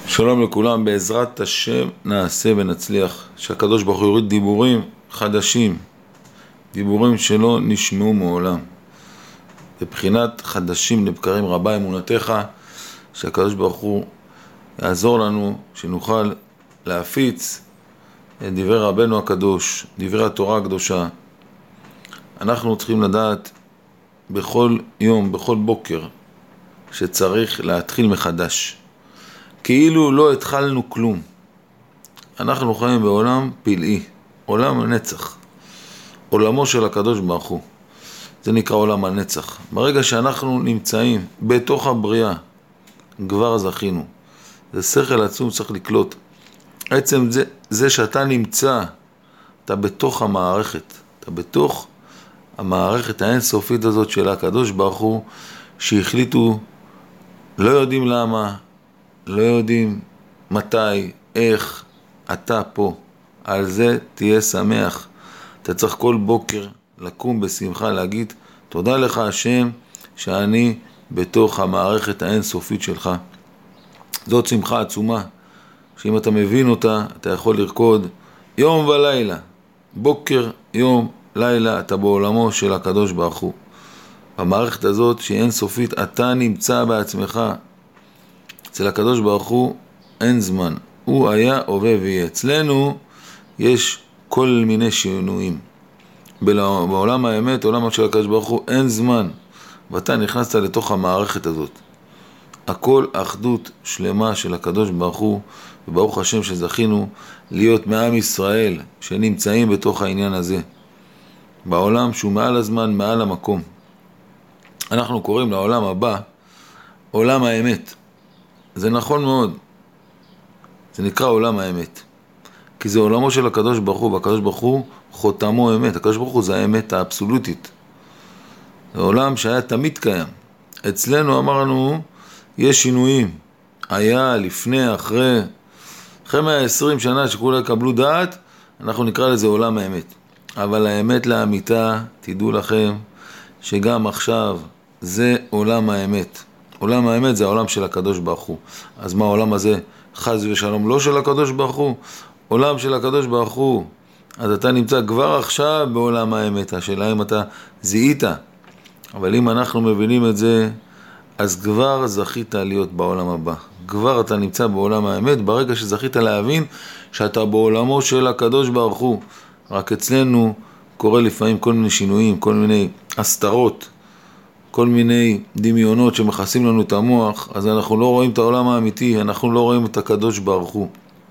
שלום לכולם, בעזרת השם נעשה ונצליח. שהקדוש ברוך הוא יוריד דיבורים חדשים, דיבורים שלא נשמעו מעולם. בבחינת חדשים לבקרים רבה אמונתך, שהקדוש ברוך הוא יעזור לנו שנוכל להפיץ את דברי רבנו הקדוש, דברי התורה הקדושה. אנחנו צריכים לדעת בכל יום, בכל בוקר, שצריך להתחיל מחדש. כאילו לא התחלנו כלום. אנחנו חיים בעולם פלאי, עולם הנצח, עולמו של הקדוש ברוך הוא. זה נקרא עולם הנצח. ברגע שאנחנו נמצאים בתוך הבריאה, כבר זכינו. זה שכל עצום צריך לקלוט. עצם זה שאתה נמצא, אתה בתוך המערכת, אתה בתוך המערכת האינסופית הזאת של הקדוש ברוך הוא, שהחליטו, לא יודעים למה, לא יודעים מתי, איך, אתה פה. על זה תהיה שמח. אתה צריך כל בוקר לקום בשמחה, להגיד תודה לך השם שאני בתוך המערכת האינסופית שלך. זאת שמחה עצומה, שאם אתה מבין אותה, אתה יכול לרקוד יום ולילה, בוקר, יום, לילה, אתה בעולמו של הקדוש ברוך הוא. במערכת הזאת שהיא אינסופית, אתה נמצא בעצמך. אצל הקדוש ברוך הוא אין זמן, הוא היה, הווה ויהיה. אצלנו יש כל מיני שינויים. בעולם האמת, עולם של הקדוש ברוך הוא, אין זמן, ואתה נכנסת לתוך המערכת הזאת. הכל אחדות שלמה של הקדוש ברוך הוא, וברוך השם שזכינו להיות מעם ישראל שנמצאים בתוך העניין הזה. בעולם שהוא מעל הזמן, מעל המקום. אנחנו קוראים לעולם הבא עולם האמת. זה נכון מאוד. זה נקרא עולם האמת. כי זה עולמו של הקדוש ברוך הוא, והקדוש ברוך הוא חותמו אמת. הקדוש ברוך הוא זה האמת האבסולוטית. זה עולם שהיה תמיד קיים. אצלנו אמרנו, יש שינויים. היה, לפני, אחרי 120 שנה שכולם יקבלו דעת, אנחנו נקרא לזה עולם האמת. אבל האמת לאמיתה, תדעו לכם, שגם עכשיו זה עולם האמת. עולם האמת זה העולם של הקדוש ברוך הוא. אז מה העולם הזה? חס ושלום לא של הקדוש ברוך הוא? עולם של הקדוש ברוך הוא. אז אתה נמצא כבר עכשיו בעולם האמת. השאלה אם אתה זיהית. אבל אם אנחנו מבינים את זה, אז כבר זכית להיות בעולם הבא. כבר אתה נמצא בעולם האמת, ברגע שזכית להבין שאתה בעולמו של הקדוש ברוך הוא. רק אצלנו קורה לפעמים כל מיני שינויים, כל מיני הסתרות, כל מיני דמיונות שמכסים לנו את המוח, אז אנחנו לא רואים את העולם האמיתי, אנחנו לא רואים את הקדוש ברוך הוא.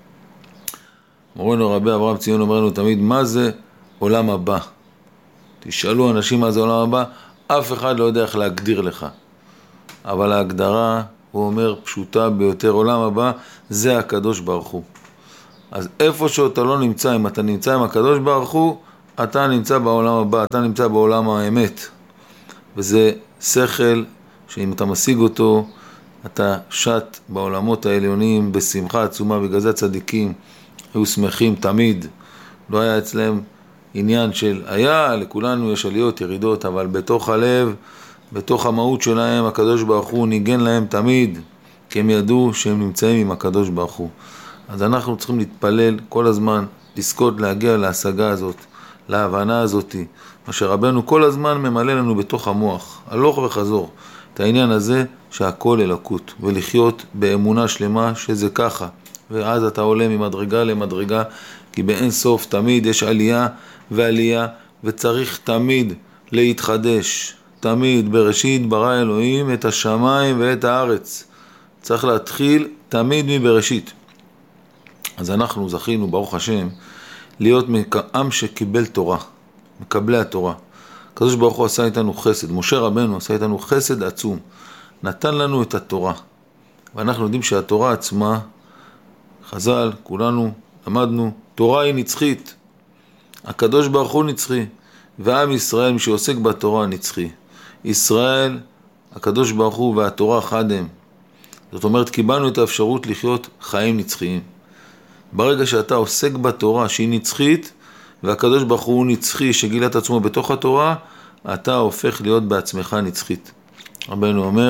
מורנו רבי אברהם ציון אומר לנו תמיד, מה זה עולם הבא? תשאלו אנשים מה זה עולם הבא, אף אחד לא יודע איך להגדיר לך. אבל ההגדרה, הוא אומר, פשוטה ביותר, עולם הבא זה הקדוש ברוך הוא. אז איפה שאתה לא נמצא, אם אתה נמצא עם הקדוש ברוך הוא, אתה נמצא בעולם הבא, אתה נמצא בעולם האמת. וזה שכל שאם אתה משיג אותו, אתה שט בעולמות העליונים בשמחה עצומה. בגלל זה הצדיקים היו שמחים תמיד. לא היה אצלם עניין של היה, לכולנו יש עליות, ירידות, אבל בתוך הלב, בתוך המהות שלהם, הקדוש ברוך הוא ניגן להם תמיד, כי הם ידעו שהם נמצאים עם הקדוש ברוך הוא. אז אנחנו צריכים להתפלל כל הזמן, לזכות להגיע להשגה הזאת, להבנה הזאת, מה שרבנו כל הזמן ממלא לנו בתוך המוח, הלוך וחזור, את העניין הזה שהכל אלוקות, ולחיות באמונה שלמה שזה ככה, ואז אתה עולה ממדרגה למדרגה, כי באין סוף תמיד יש עלייה ועלייה, וצריך תמיד להתחדש, תמיד בראשית ברא אלוהים את השמיים ואת הארץ, צריך להתחיל תמיד מבראשית. אז אנחנו זכינו ברוך השם להיות עם שקיבל תורה, מקבלי התורה. הקדוש ברוך הוא עשה איתנו חסד, משה רבנו עשה איתנו חסד עצום, נתן לנו את התורה, ואנחנו יודעים שהתורה עצמה, חז"ל, כולנו למדנו, תורה היא נצחית, הקדוש ברוך הוא נצחי, ועם ישראל מי שעוסק בתורה נצחי. ישראל, הקדוש ברוך הוא והתורה חד הם. זאת אומרת, קיבלנו את האפשרות לחיות חיים נצחיים. ברגע שאתה עוסק בתורה שהיא נצחית, והקדוש ברוך הוא נצחי שגילה את עצמו בתוך התורה, אתה הופך להיות בעצמך נצחית. רבנו אומר,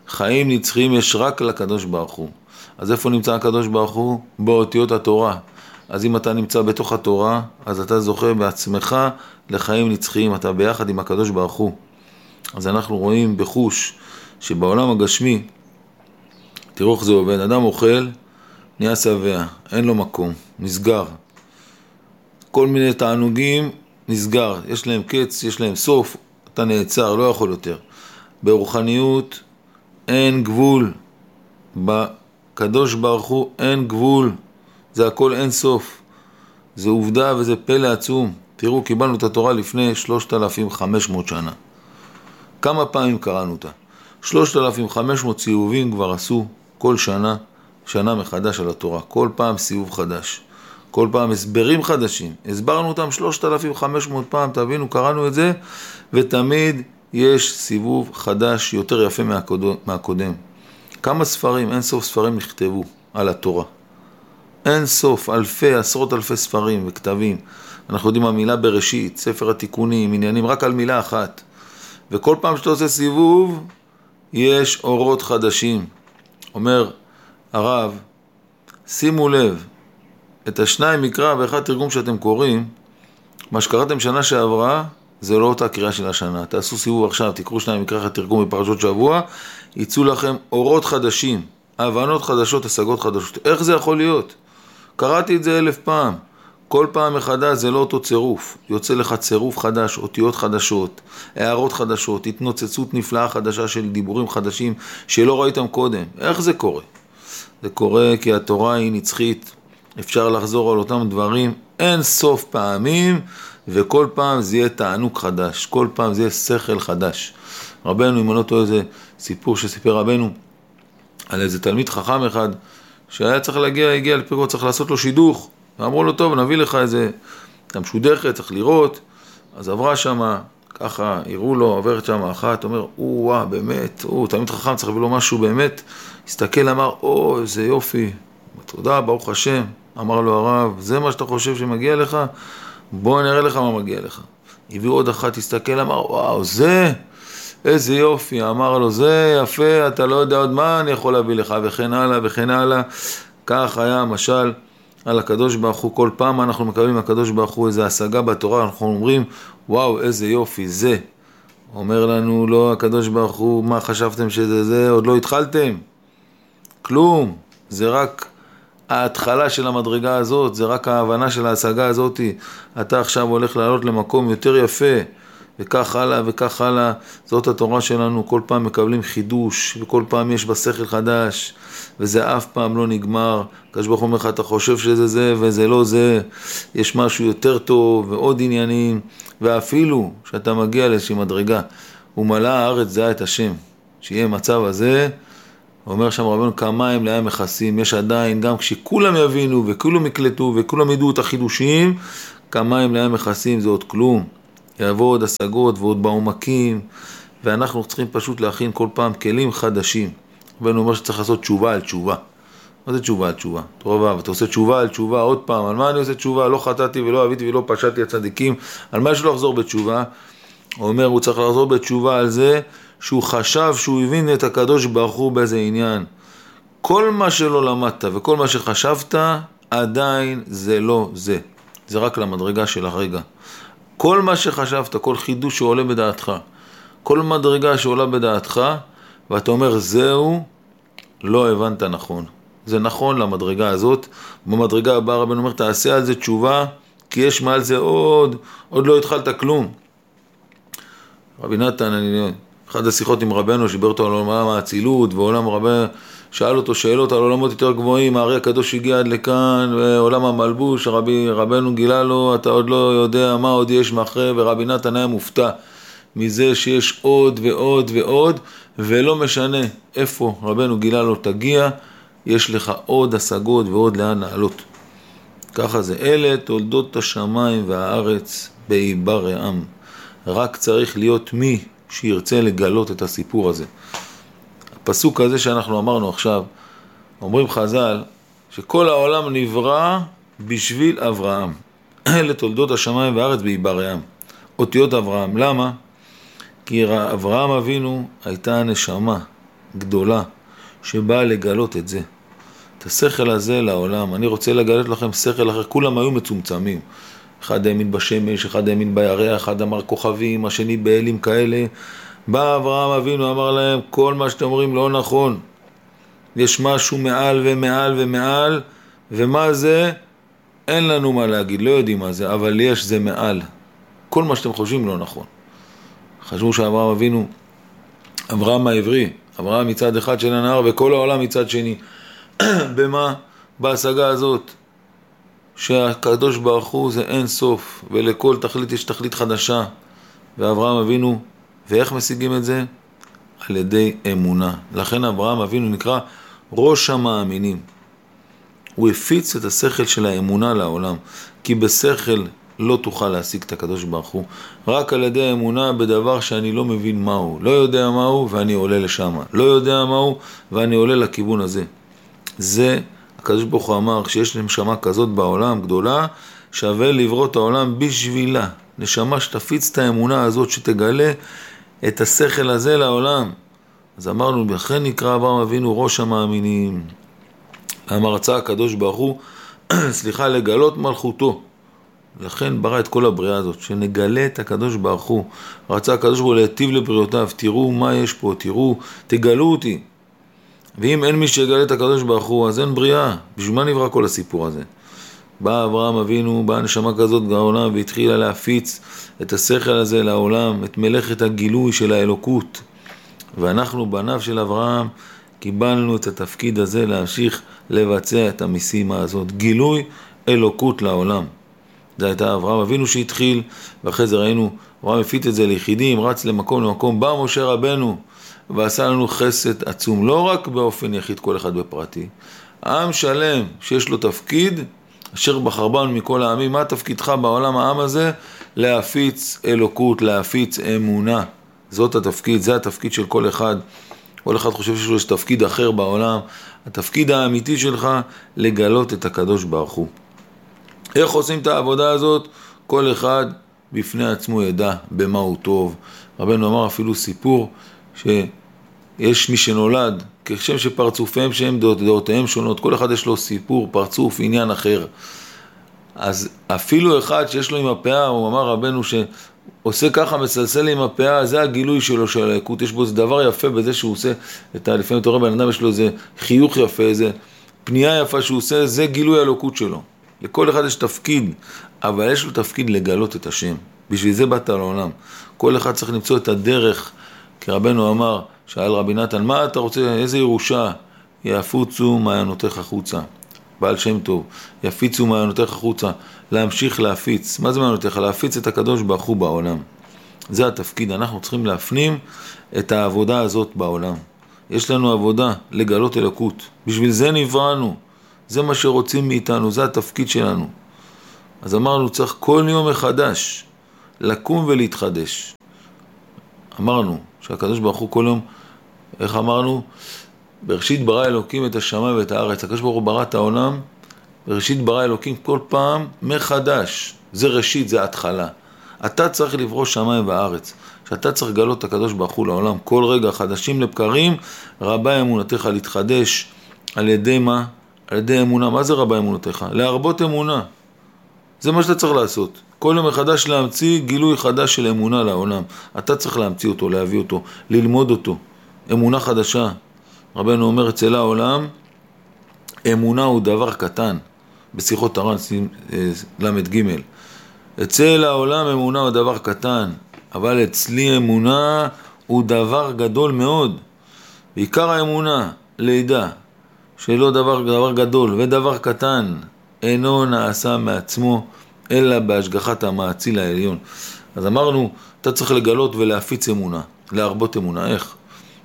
חיים נצחיים יש רק לקדוש ברוך הוא. אז איפה נמצא הקדוש ברוך הוא? באותיות התורה. אז אם אתה נמצא בתוך התורה, אז אתה זוכה בעצמך לחיים נצחיים, אתה ביחד עם הקדוש ברוך הוא. אז אנחנו רואים בחוש שבעולם הגשמי, תראו איך זה עובד, אדם אוכל, נהיה שבע, אין לו מקום, נסגר. כל מיני תענוגים נסגר, יש להם קץ, יש להם סוף, אתה נעצר, לא יכול יותר. ברוחניות אין גבול, בקדוש ברוך הוא אין גבול, זה הכל אין סוף. זה עובדה וזה פלא עצום. תראו, קיבלנו את התורה לפני 3,500 שנה. כמה פעמים קראנו אותה? 3,500 סיבובים כבר עשו כל שנה, שנה מחדש על התורה. כל פעם סיבוב חדש. כל פעם הסברים חדשים. הסברנו אותם 3,500 פעם, תבינו, קראנו את זה, ותמיד יש סיבוב חדש יותר יפה מהקודם. כמה ספרים, אין סוף ספרים נכתבו על התורה. אין סוף, אלפי, עשרות אלפי ספרים וכתבים. אנחנו יודעים המילה בראשית, ספר התיקונים, עניינים, רק על מילה אחת. וכל פעם שאתה עושה סיבוב, יש אורות חדשים. אומר הרב, שימו לב, את השניים מקרא ואחד תרגום שאתם קוראים, מה שקראתם שנה שעברה, זה לא אותה קריאה של השנה. תעשו סיבוב עכשיו, תקראו שניים מקרא, אחד תרגום בפרשות שבוע, יצאו לכם אורות חדשים, הבנות חדשות, השגות חדשות. איך זה יכול להיות? קראתי את זה 1000 פעם. כל פעם מחדש זה לא אותו צירוף. יוצא לך צירוף חדש, אותיות חדשות, הערות חדשות, התנוצצות נפלאה חדשה של דיבורים חדשים שלא ראיתם קודם. איך זה קורה? זה קורה כי התורה היא נצחית. אפשר לחזור על אותם דברים אין סוף פעמים, וכל פעם זה יהיה תענוג חדש. כל פעם זה יהיה שכל חדש. רבנו, אם אני לא טועה, איזה סיפור שסיפר רבנו על איזה תלמיד חכם אחד, שהיה צריך הגיע לפרקות, צריך לעשות לו שידוך. ואמרו לו, טוב, נביא לך איזה, אתה משודכת, צריך לראות. אז עברה שמה, ככה, הראו לו, עוברת שמה אחת, אומר, וואה, באמת, תלמיד חכם, צריך להביא לו משהו באמת. הסתכל, אמר, איזה יופי, תודה, ברוך השם. אמר לו הרב, זה מה שאתה חושב שמגיע לך? בוא נראה לך מה מגיע לך. הביאו עוד אחת, הסתכל, אמר, וואו, זה, איזה יופי. אמר לו, זה יפה, אתה לא יודע עוד מה אני יכול להביא לך, וכן הלאה, וכן הלאה. כך היה המשל על הקדוש ברוך הוא. כל פעם אנחנו מקבלים הקדוש ברוך הוא איזו השגה בתורה, אנחנו אומרים, וואו, איזה יופי, זה. אומר לנו, לא, הקדוש ברוך הוא, מה חשבתם שזה זה? עוד לא התחלתם? כלום. זה רק ההתחלה של המדרגה הזאת, זה רק ההבנה של ההשגה הזאת. אתה עכשיו הולך לעלות למקום יותר יפה, וכך הלאה וכך הלאה. זאת התורה שלנו, כל פעם מקבלים חידוש, וכל פעם יש בשכל חדש, וזה אף פעם לא נגמר. הקדוש ברוך הוא אומר לך, אתה חושב שזה זה וזה לא זה, יש משהו יותר טוב ועוד עניינים, ואפילו שאתה מגיע לאיזושהי מדרגה, ומלא הארץ זה את השם, שיהיה מצב הזה, אומר שם רבנו, כמים לים מכסים, יש עדיין, גם כשכולם יבינו וכולם יקלטו וכולם ידעו את החידושים, כמים לים מכסים זה עוד כלום. יבוא עוד השגות ועוד בעומקים, ואנחנו צריכים פשוט להכין כל פעם כלים חדשים. רבנו אומר שצריך לעשות תשובה על תשובה. מה זה תשובה על תשובה? טוב, אתה עושה תשובה על תשובה עוד פעם. על מה אני עושה תשובה? לא חטאתי ולא אביתי ולא פשעתי הצדיקים. על מה יש לו לחזור בתשובה? הוא אומר, הוא צריך לחזור בתשובה על זה שהוא חשב, שהוא הבין את הקדוש ברוך הוא באיזה עניין. כל מה שלא למדת וכל מה שחשבת, עדיין זה לא זה. זה רק למדרגה של הרגע. כל מה שחשבת, כל חידוש שעולה בדעתך, כל מדרגה שעולה בדעתך, ואתה אומר, זהו, לא הבנת נכון. זה נכון למדרגה הזאת. במדרגה הבאה רבנו אומר, תעשה על זה תשובה, כי יש מעל זה עוד לא התחלת כלום. רבי נתן, אחד השיחות עם רבנו, שדיבר אותו על עולם האצילות, ועולם רבנו, שאל אותו שאלות על עולמות יותר גבוהים, הארי הקדוש הגיע עד לכאן, ועולם המלבוש, רבנו גילה לו, אתה עוד לא יודע מה עוד יש מאחרי, ורבי נתן היה מופתע מזה שיש עוד ועוד ועוד, ולא משנה איפה רבנו גילה לו תגיע, יש לך עוד השגות ועוד לאן לעלות. ככה זה, אלה תולדות השמיים והארץ בעיבר העם. רק צריך להיות מי שירצה לגלות את הסיפור הזה. הפסוק הזה שאנחנו אמרנו עכשיו, אומרים חז"ל, שכל העולם נברא בשביל אברהם. אלה תולדות השמיים והארץ בעיבר העם. אותיות אברהם. למה? כי אברהם אבינו הייתה נשמה גדולה שבאה לגלות את זה. את השכל הזה לעולם. אני רוצה לגלות לכם שכל אחר. כולם היו מצומצמים. אחד האמין בשמש, אחד האמין בירח, אחד אמר כוכבים, השני באלים כאלה. בא אברהם אבינו, אמר להם, כל מה שאתם אומרים לא נכון. יש משהו מעל ומעל ומעל, ומה זה? אין לנו מה להגיד, לא יודעים מה זה, אבל יש, זה מעל. כל מה שאתם חושבים לא נכון. חשבו שאברהם אבינו, אברהם העברי, אברהם מצד אחד של הנהר וכל העולם מצד שני. במה? בהשגה הזאת. שהקדוש ברוך הוא זה אין סוף, ולכל תכלית יש תכלית חדשה. ואברהם אבינו, ואיך משיגים את זה? על ידי אמונה. לכן אברהם אבינו נקרא ראש המאמינים. הוא הפיץ את השכל של האמונה לעולם, כי בשכל לא תוכל להשיג את הקדוש ברוך הוא, רק על ידי אמונה בדבר שאני לא מבין מהו, לא יודע מהו ואני עולה לשם, לא יודע מהו ואני עולה לכיוון הזה. זה הקדוש ברוך הוא אמר שיש נשמה כזאת בעולם גדולה, שווה לברוא את העולם בשבילה, נשמה שתפיץ את האמונה הזאת, שתגלה את השכל הזה לעולם. אז אמרנו, לכן נקרא אברהם אבינו ראש המאמינים. אמר רצה הקדוש ברוך הוא, לגלות מלכותו. לכן ברא את כל הבריאה הזאת, שנגלה את הקדוש ברוך הוא. רצה הקדוש ברוך הוא להיטיב לבריאותיו, תראו מה יש פה, תראו, תגלו אותי. ואם אין מי שיגלה את הקדוש ברוך הוא, אז אין בריאה. בשביל מה נברא כל הסיפור הזה? בא אברהם אבינו, באה נשמה כזאת בעולם, והתחילה להפיץ את השכל הזה לעולם, את מלאכת הגילוי של האלוקות. ואנחנו בניו של אברהם קיבלנו את התפקיד הזה להמשיך לבצע את המשימה הזאת, גילוי אלוקות לעולם. זה הייתה אברהם אבינו שהתחיל, ואחרי זה ראינו, אברהם הפיץ את זה ליחידים, רץ למקום למקום, בא משה רבנו ועשה לנו חסד עצום, לא רק באופן יחיד כל אחד בפרטי, עם שלם שיש לו תפקיד, אשר בחר בנו מכל העמים. מה תפקידך בעולם העם הזה? להפיץ אלוקות, להפיץ אמונה. זאת התפקיד, זה התפקיד של כל אחד. כל אחד חושב שיש לו תפקיד אחר בעולם. התפקיד האמיתי שלך לגלות את הקדוש ברוך הוא. איך עושים את העבודה הזאת? כל אחד בפני עצמו ידע במה הוא טוב. רבנו אמר אפילו סיפור שיש מי שנולד כשם שפרצופיהם שהם דעותיהם שונות, כל אחד יש לו סיפור, פרצוף, עניין אחר. אז אפילו אחד שיש לו עם הפאה, הוא אמר רבנו שעושה ככה, מסלסל עם הפאה, זה הגילוי שלו של הלקות. יש בו איזה דבר יפה בזה שהוא עושה, לפעמים אתה רואה בן אדם יש לו איזה חיוך יפה, איזה פנייה יפה שהוא עושה, זה גילוי הלקות שלו. לכל אחד יש תפקיד, אבל יש לו תפקיד לגלות את השם. בשביל זה באת לעולם. כל אחד צריך למצוא את הדרך, כי רבנו אמר, שאל רבי נתן, מה אתה רוצה, איזה ירושה? יפוצו מעיינותיך חוצה. בעל שם טוב, יפיצו מעיינותיך חוצה, להמשיך להפיץ. מה זה מעיינותיך? להפיץ את הקדוש ברוך הוא בעולם. זה התפקיד, אנחנו צריכים להפנים את העבודה הזאת בעולם. יש לנו עבודה לגלות אלוקות. בשביל זה נבראנו, זה מה שרוצים מאיתנו, זה התפקיד שלנו. אז אמרנו, צריך כל יום מחדש לקום ולהתחדש. אמרנו שהקדוש ברוך הוא כל יום, איך אמרנו? בראשית ברא אלוקים את השמיים ואת הארץ. הקדוש ברוך הוא ברא את העולם, בראשית ברא אלוקים כל פעם מחדש. זה ראשית, זה התחלה. אתה צריך לברוא שמיים וארץ. שאתה צריך לגלות את הקדוש ברוך הוא לעולם. כל רגע חדשים לבקרים, רבה אמונתך להתחדש. על ידי מה? על ידי אמונה. מה זה רבה אמונתך? להרבות אמונה. זה מה שאתה צריך לעשות. כל יום מחדש להמציא גילוי חדש של אמונה לעולם. אתה צריך להמציא אותו, להביא אותו, ללמוד אותו. אמונה חדשה. רבנו אומר אצל העולם, אמונה הוא דבר קטן. בשיחות תר"ן למד ג' אצל העולם אמונה הוא דבר קטן, אבל אצלי אמונה הוא דבר גדול מאוד. בעיקר האמונה, לידע, שלא דבר גדול ודבר קטן, אינו נעשה מעצמו, אלא בהשגחת המאציל העליון. אז אמרנו, אתה צריך לגלות ולהפיץ אמונה, להרבות אמונה. איך?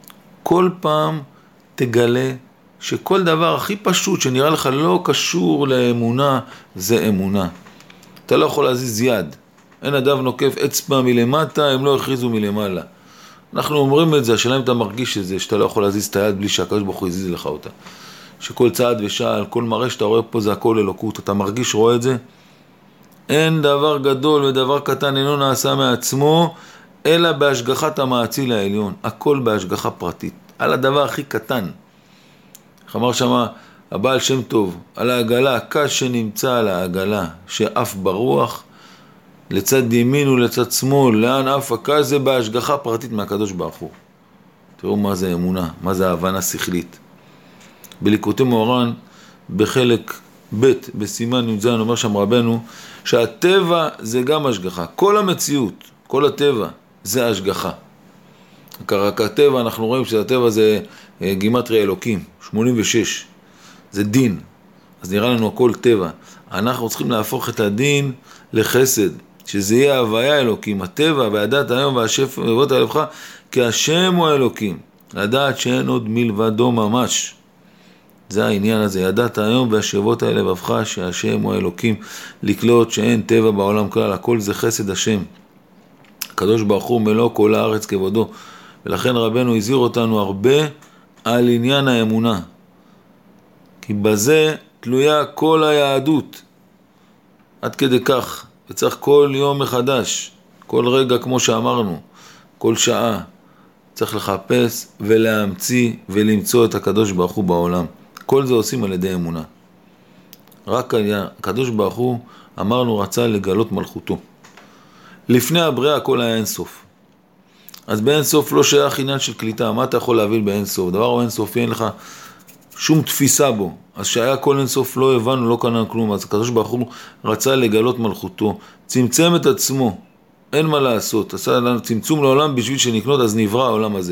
כל פעם תגלה שכל דבר הכי פשוט שנראה לך לא קשור לאמונה, זה אמונה. אתה לא יכול להזיז יד. אין אדם נוקף אצבע מלמטה, הם לא הכריזו מלמעלה. אנחנו אומרים את זה, השאלה אם אתה מרגיש את זה, שאתה לא יכול להזיז את היד בלי שהקדוש ברוך הוא יזיז לך אותה. שכל צעד ושעל, כל מראה שאתה רואה פה זה הכל אלוקות. אתה מרגיש, רואה את זה? אין דבר גדול ודבר קטן אינו נעשה מעצמו, אלא בהשגחת המאציל העליון. הכל בהשגחה פרטית. על הדבר הכי קטן. איך אמר שמה הבעל שם טוב, על העגלה, הקש שנמצא על העגלה, שאף ברוח, לצד ימין ולצד שמאל, לאן אף הקש, זה בהשגחה פרטית מהקדוש ברוך הוא. תראו מה זה אמונה, מה זה ההבנה שכלית. בליקוטי מוהר"ן, בחלק ב' בסימן י"ז אומר שם רבנו, שהטבע זה גם השגחה. כל המציאות, כל הטבע זה השגחה. רק הטבע, אנחנו רואים שהטבע זה גימטריה אלוקים, 86. זה דין. אז נראה לנו הכל טבע. אנחנו צריכים להפוך את הדין לחסד, שזה יהיה הוויה אלוקים, הטבע והדת היום והשפע ובאות על לבך, כי השם הוא האלוקים. לדעת שאין עוד מלבדו ממש. זה העניין הזה, ידעת היום והשבות האלה לבבך שהשם הוא האלוקים, לקלוט שאין טבע בעולם כלל, הכל זה חסד השם. הקדוש ברוך הוא מלוא כל הארץ כבודו, ולכן רבנו הזהיר אותנו הרבה על עניין האמונה. כי בזה תלויה כל היהדות. עד כדי כך, וצריך כל יום מחדש, כל רגע כמו שאמרנו, כל שעה, צריך לחפש ולהמציא ולמצוא את הקדוש ברוך הוא בעולם. כל זה עושים על ידי אמונה. רק הקדוש ברוך הוא, אמרנו, רצה לגלות מלכותו. לפני הבריאה הכל היה אינסוף. אז באינסוף לא שייך עניין של קליטה. מה אתה יכול להבין באינסוף? דבר הוא אינסופי, אין לך שום תפיסה בו. אז שהיה כל אינסוף לא הבנו, לא קנה כלום. אז הקדוש ברוך הוא רצה לגלות מלכותו. צמצם את עצמו. אין מה לעשות. עשה לנו צמצום לעולם בשביל שנקנות, אז נברא העולם הזה.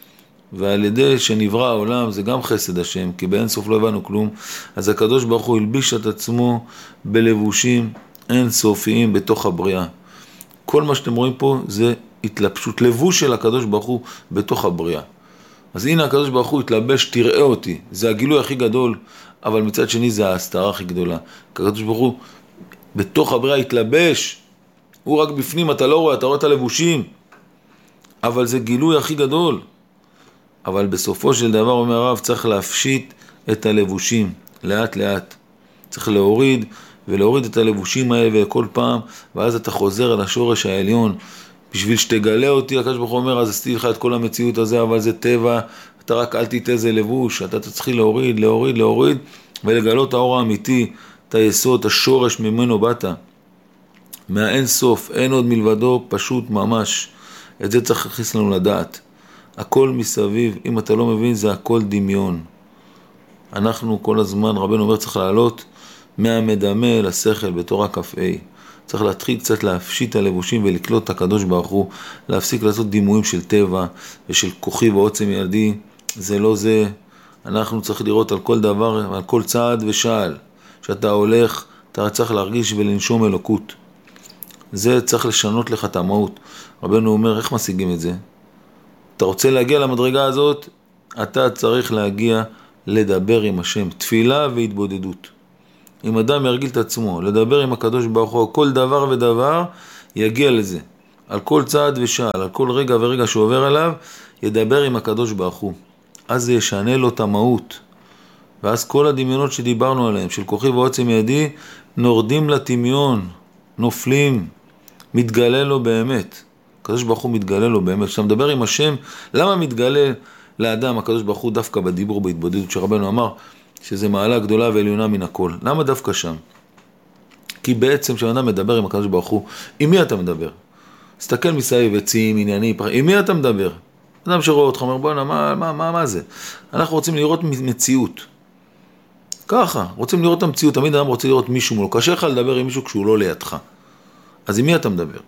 ועל ידי שנברא העולם זה גם חסד השם, כי באינסוף לא הבנו כלום. אז הקדוש ברוך הוא הלביש את עצמו בלבושים אינסופיים בתוך הבריאה. כל מה שאתם רואים פה זה התלבשות, לבוש של הקדוש ברוך הוא בתוך הבריאה. אז הנה הקדוש ברוך הוא התלבש, תראה אותי. זה הגילוי הכי גדול, אבל מצד שני זה ההסתרה הכי גדולה. הקדוש ברוך הוא בתוך הבריאה התלבש, הוא רק בפנים, אתה לא רואה, אתה רואה את הלבושים. אבל זה גילוי הכי גדול. אבל בסופו של דבר, אומר הרב, צריך להפשיט את הלבושים, לאט לאט. צריך להוריד ולהוריד את הלבושים האלה כל פעם, ואז אתה חוזר על השורש העליון. בשביל שתגלה אותי, הקדוש ברוך הוא אומר, אז עשיתי לך את כל המציאות הזה, אבל זה טבע, אתה רק אל תיתן איזה לבוש, אתה צריך להוריד, להוריד, להוריד, ולגלות האור האמיתי, את היסוד, השורש ממנו באת. מהאין סוף, אין עוד מלבדו, פשוט ממש. את זה צריך להכניס לנו לדעת. הכל מסביב, אם אתה לא מבין, זה הכל דמיון. אנחנו כל הזמן, רבנו אומר, צריך לעלות מהמדמה לשכל בתורה כ"ה. צריך להתחיל קצת להפשיט הלבושים ולקלוט את הקדוש ברוך הוא, להפסיק לעשות דימויים של טבע ושל כוחי ועוצם ילדי. זה לא זה. אנחנו צריך לראות על כל דבר, על כל צעד ושעל. שאתה הולך, אתה צריך להרגיש ולנשום אלוקות. זה צריך לשנות לך את המהות. רבנו אומר, איך משיגים את זה? אתה רוצה להגיע למדרגה הזאת, אתה צריך להגיע לדבר עם השם, תפילה והתבודדות. אם אדם ירגיל את עצמו, לדבר עם הקדוש ברוך הוא, כל דבר ודבר יגיע לזה. על כל צעד ושעל, על כל רגע ורגע שעובר עליו, ידבר עם הקדוש ברוך הוא. אז זה ישנה לו את המהות. ואז כל הדמיונות שדיברנו עליהם, של כוחי ועוצם ידי, נורדים לטמיון, נופלים, מתגלה לו באמת. הקדוש ברוך הוא מתגלה לו באמת. כשאתה מדבר עם השם, למה מתגלה לאדם הקדוש ברוך הוא דווקא בדיבור בהתבודדות שרבנו אמר שזה מעלה גדולה ועליונה מן הכל? למה דווקא שם? כי בעצם כשאדם מדבר עם הקדוש ברוך הוא, עם מי אתה מדבר? תסתכל מסביב, עצים, עניינים, עם מי אתה מדבר? אדם שרואה אותך אומר, בוא'נה, מה זה? אנחנו רוצים לראות מציאות. ככה, רוצים לראות את המציאות. תמיד אדם רוצה לראות מישהו מולו. קשה לך לדבר עם מישהו כשהוא לא לידך. אז עם מי אתה מדבר?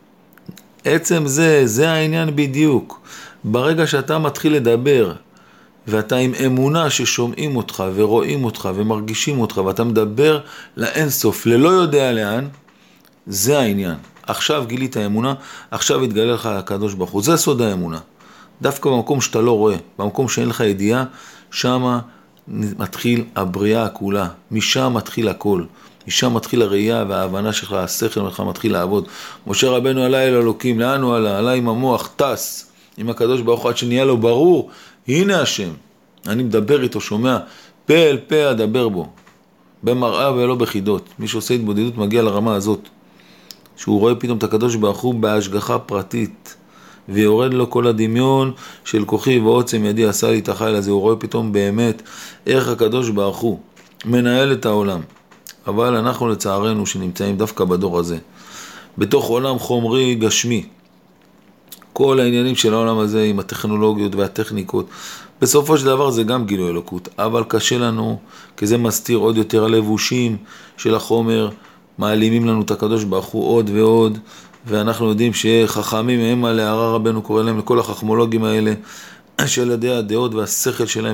עצם זה העניין בדיוק. ברגע שאתה מתחיל לדבר, ואתה עם אמונה ששומעים אותך ורואים אותך ומרגישים אותך, ואתה מדבר לאינסוף, ללא יודע לאן, זה העניין. עכשיו גילית האמונה, עכשיו יתגלה לך הקדוש ברוך הוא. זה סוד האמונה. דווקא במקום שאתה לא רואה, במקום שאין לך ידיעה, שם מתחיל הבריאה כולה. משם מתחיל הכל. משם מתחיל הראייה וההבנה שלך, השכל שלך מתחיל לעבוד. משה רבנו עלה אל אלוקים, לאן הוא עלה? עלה עם המוח, טס עם הקדוש ברוך הוא, עד שנהיה לו ברור, הנה השם. אני מדבר איתו, שומע, פה אל פה אדבר בו. במראה ולא בחידות. מי שעושה התבודדות מגיע לרמה הזאת. שהוא רואה פתאום את הקדוש ברוך הוא בהשגחה פרטית. ויורד לו כל הדמיון של כוחי ועוצם ידי עשה לי את החיל הזה. הוא רואה פתאום באמת איך הקדוש ברוך הוא מנהל את העולם. אבל אנחנו לצערנו שנמצאים דווקא בדור הזה, בתוך עולם חומרי גשמי, כל העניינים של העולם הזה עם הטכנולוגיות והטכניקות, בסופו של דבר זה גם גילוי אלוקות, אבל קשה לנו, כי זה מסתיר עוד יותר הלבושים של החומר, מעלימים לנו את הקדוש ברוך הוא עוד ועוד, ואנחנו יודעים שחכמים הם על הערה רבנו קורא להם לכל החכמולוגים האלה, של ידי הדעות והשכל שלהם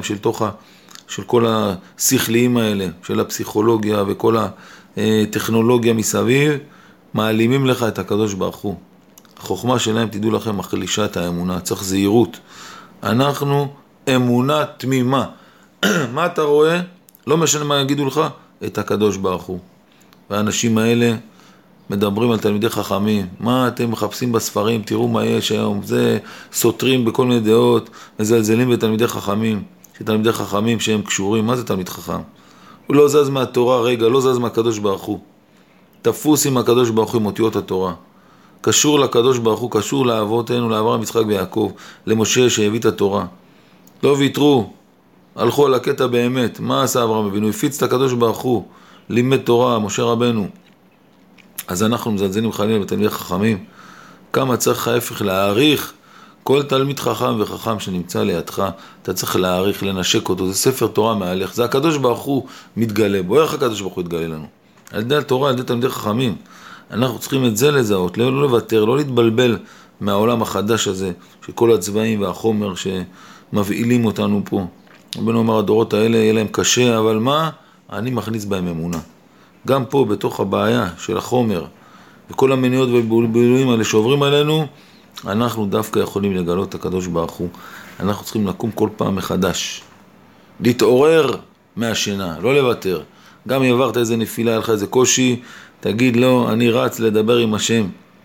של כל השכליים האלה, של הפסיכולוגיה וכל הטכנולוגיה מסביב, מעלימים לך את הקדוש ברוך הוא. החוכמה שלהם, תדעו לכם, מחלישה את האמונה, צריך זהירות. אנחנו אמונה תמימה. מה אתה רואה? לא משנה מה יגידו לך, את הקדוש ברוך הוא. והאנשים האלה מדברים על תלמידי חכמים. מה אתם מחפשים בספרים? תראו מה יש היום. זה סותרים בכל מיני דעות, מזלזלים בתלמידי חכמים. שתלמידי חכמים שהם קשורים. מה זה תלמיד חכם? הוא לא זז מהתורה רגע, לא זז מהקדוש ברוך הוא. תפוס עם הקדוש ברוך הוא עם אותיות התורה. קשור לקדוש ברוך הוא, קשור לאבותינו, לאברהם, יצחק ויעקב, למשה שהביא את התורה. לא ויתרו, הלכו על הקטע באמת. מה עשה אברהם אבינו? הפיץ את הקדוש ברוך הוא, לימד תורה, משה רבנו. אז אנחנו מזלזלים חלילה בתלמידי חכמים. כמה צריך ההפך להעריך כל תלמיד חכם וחכם שנמצא לידך, אתה צריך להעריך, לנשק אותו. זה ספר תורה מהלך, זה הקדוש ברוך הוא מתגלה בו. איך הקדוש ברוך הוא יתגלה לנו? על ידי התורה, על ידי תלמידי חכמים. אנחנו צריכים את זה לזהות, לא לוותר, לא להתבלבל מהעולם החדש הזה, שכל הצבעים והחומר שמבעילים אותנו פה. רבנו אומר, הדורות האלה יהיה להם קשה, אבל מה? אני מכניס בהם אמונה. גם פה, בתוך הבעיה של החומר, וכל המניעות והבילויים האלה שעוברים עלינו, אנחנו דווקא יכולים לגלות את הקדוש ברוך הוא. אנחנו צריכים לקום כל פעם מחדש. להתעורר מהשינה, לא לוותר. גם אם עברת איזה נפילה, היה לך איזה קושי, תגיד לא, אני רץ לדבר עם השם.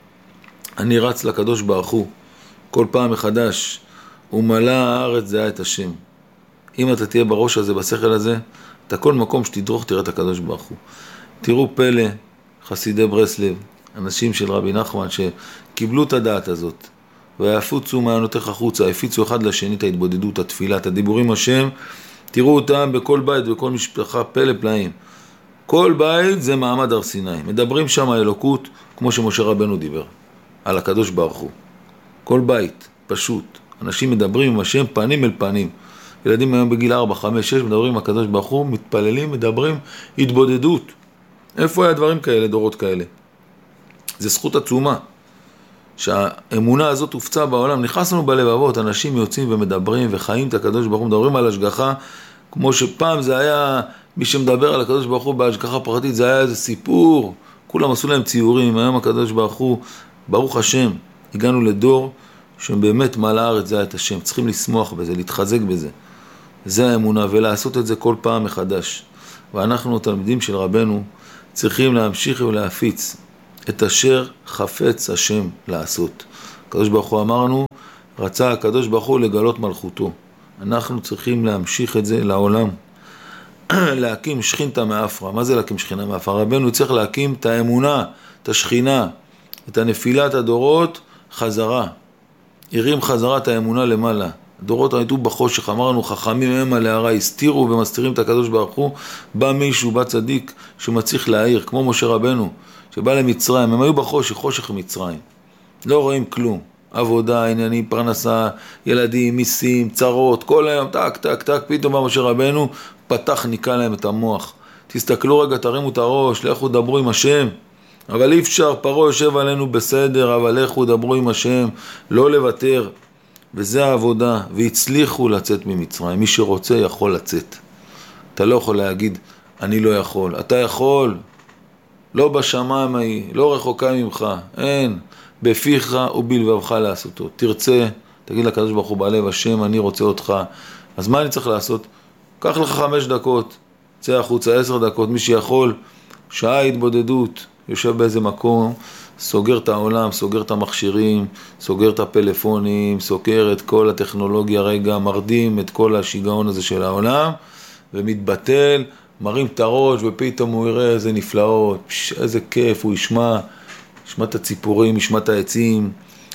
אני רץ לקדוש ברוך הוא. כל פעם מחדש. ומלא הארץ זה את השם. אם אתה תהיה בראש הזה, בשכל הזה, אתה כל מקום שתדרוך תראה את הקדוש ברוך הוא. תראו פלא, חסידי ברסלב, אנשים של רבי נחמן שקיבלו את הדעת הזאת, ויפוצו מעיינותיך החוצה, הפיצו אחד לשני את ההתבודדות, התפילה, את הדיבורים השם, תראו אותם בכל בית, בכל משפחה, פלא פלאים. כל בית זה מעמד הר סיני. מדברים שם האלוקות, כמו שמשה רבנו דיבר, על הקדוש ברוך הוא. כל בית, פשוט. אנשים מדברים עם השם פנים אל פנים. ילדים היום בגיל 4, 5, 6 מדברים עם הקדוש ברוך הוא, מתפללים, מדברים, התבודדות. איפה היה דברים כאלה, דורות כאלה? זה זכות עצומה. שהאמונה הזאת הופצה בעולם, נכנסנו בלבבות, אנשים יוצאים ומדברים וחיים את הקדוש ברוך הוא, מדברים על השגחה, כמו שפעם זה היה, מי שמדבר על הקדוש ברוך הוא בהשגחה פרטית, זה היה איזה סיפור, כולם עשו להם ציורים, היום הקדוש ברוך הוא, ברוך השם, הגענו לדור שבאמת מעל הארץ זה היה את השם, צריכים לשמוח בזה, להתחזק בזה, זה האמונה, ולעשות את זה כל פעם מחדש. ואנחנו, תלמידים של רבנו, צריכים להמשיך ולהפיץ את אשר חפץ השם לעשות. הקדוש ברוך הוא אמרנו, רצה הקדוש ברוך הוא לגלות מלכותו. אנחנו צריכים להמשיך את זה לעולם. להקים שכינתה מאפרה. מה זה להקים שכינה מאפרה? רבנו צריך להקים את האמונה, את השכינה, את הנפילת הדורות חזרה. הרים חזרה את האמונה למעלה. הדורות הייתו בחושך, אמרנו חכמים הם על הערה, הסתירו ומסתירים את הקדוש ברוך הוא. בא מישהו, בא צדיק שמצליח להעיר, כמו משה רבנו, שבא למצרים, הם היו בחושך, חושך מצרים. לא רואים כלום. עבודה, עניינים, פרנסה, ילדים, מיסים, צרות, כל היום, טק, טק, טק, פתאום בא משה רבנו, פתח, ניקה להם את המוח. תסתכלו רגע, תרימו את הראש, לכו דברו עם השם. אבל אי אפשר, פרעה יושב עלינו בסדר, אבל לכו דברו עם השם, לא לוותר. וזה העבודה, והצליחו לצאת ממצרים. מי שרוצה יכול לצאת. אתה לא יכול להגיד, אני לא יכול. אתה יכול. לא בשמיים ההיא, לא רחוקה ממך, אין. בפיך ובלבבך לעשותו. תרצה, תגיד לקדוש ברוך הוא בלב, השם, אני רוצה אותך. אז מה אני צריך לעשות? קח לך 5 דקות, צא החוצה 10 דקות, מי שיכול, שעה התבודדות, יושב באיזה מקום, סוגר את העולם, סוגר את המכשירים, סוגר את הפלאפונים, סוגר את כל הטכנולוגיה רגע, מרדים את כל השיגעון הזה של העולם, ומתבטל, מרים את הראש, ופתאום הוא יראה איזה נפלאות, איזה כיף, הוא ישמע את הציפורים, ישמע את העצים,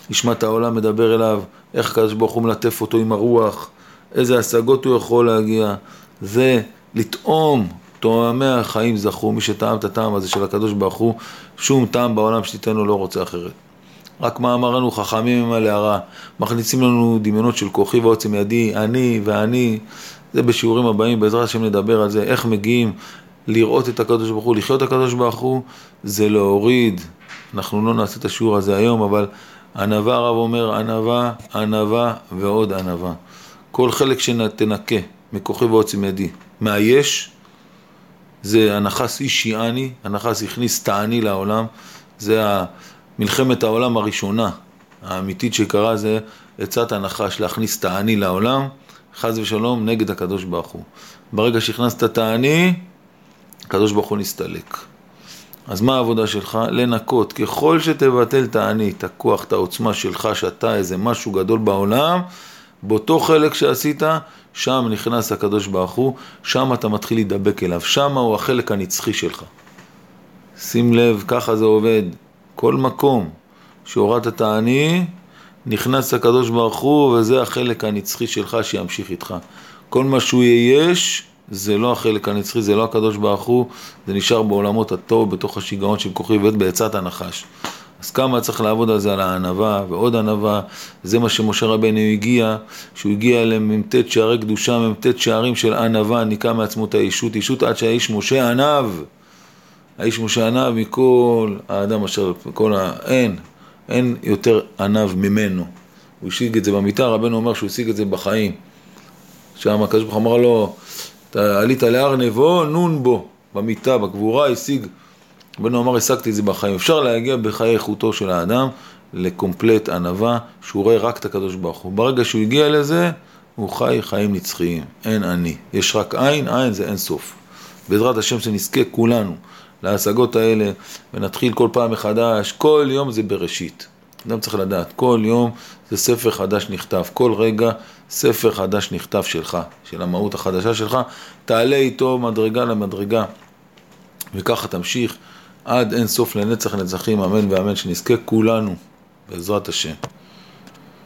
נשמת העולם מדבר אליו, איך הקדוש ברוך הוא מלטף אותו עם הרוח, איזה השגות הוא יכול להגיע. זה לטעום, טועמי החיים זכו, מי שטעם את הטעם הזה של הקדוש ברוך הוא, שום טעם בעולם שתיתן לו לא רוצה אחרת. רק מה אמרנו, חכמים הם הלהרה, מכניסים לנו דמיונות של כוחי ועוצם ידי, אני ואני. זה בשיעורים הבאים, בעזרת השם נדבר על זה, איך מגיעים לראות את הקדוש ברוך הוא, לחיות את הקדוש ברוך הוא, זה להוריד. אנחנו לא נעשה את השיעור הזה היום, אבל ענווה, הרב אומר, ענווה, ענווה ועוד ענווה. כל חלק שתנקה מכוחי ועוצם ידי, מהיש, זה הנחס אישי אני, הנחס הכניס תעני לעולם, זה מלחמת העולם הראשונה, האמיתית שקרה, זה עצת הנחש להכניס תעני לעולם, חס ושלום נגד הקדוש ברוך הוא. ברגע שהכנסת תעני, הקדוש ברוך הוא נסתלק. אז מה העבודה שלך? לנקות, ככל שתבטל תעני, את הכוח, את העוצמה שלך, שאתה איזה משהו גדול בעולם, באותו חלק שעשית, שם נכנס הקדוש ברוך הוא, שם אתה מתחיל להידבק אליו, שם הוא החלק הנצחי שלך. שים לב, ככה זה עובד. כל מקום שהורדת תעני, נכנס הקדוש ברוך הוא, וזה החלק הנצחי שלך שימשיך איתך. כל מה שהוא יש, זה לא החלק הנצחי, זה לא הקדוש ברוך הוא, זה נשאר בעולמות הטוב, בתוך השיגעון של כוחי ועוד בעצת הנחש. אז כמה צריך לעבוד על זה, על הענווה ועוד ענווה, זה מה שמשה רבנו הגיע, שהוא הגיע לממתת שערי קדושה, ממתת שערים של ענווה, ניקה מעצמו את הישות, ישות עד שהאיש משה ענב, האיש משה ענב מכל האדם אשר, אין יותר ענב ממנו. הוא השיג את זה במיטה, רבנו אומר שהוא השיג את זה בחיים. שם הקדוש ברוך הוא אמר לו, אתה עלית להר נבו, נון בו, במיטה, בגבורה, השיג. רבנו אמר, השגתי את זה בחיים. אפשר להגיע בחיי איכותו של האדם לקומפלט ענווה, שהוא רואה רק את הקדוש ברוך הוא. ברגע שהוא הגיע לזה, הוא חי חיים נצחיים. אין אני. יש רק עין, עין זה אין סוף. בעזרת השם שנזכה כולנו להשגות האלה, ונתחיל כל פעם מחדש. כל יום זה בראשית. אדם צריך לדעת, כל יום זה ספר חדש נכתב. כל רגע ספר חדש נכתב שלך, של המהות החדשה שלך. תעלה איתו מדרגה למדרגה, וככה תמשיך עד אין סוף לנצח נצחים, אמן ואמן, שנזכה כולנו בעזרת השם.